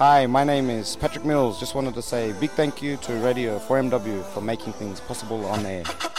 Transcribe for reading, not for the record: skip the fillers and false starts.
Hi, my name is Patrick Mills. Just wanted to say a big thank you to Radio 4MW for making things possible on air.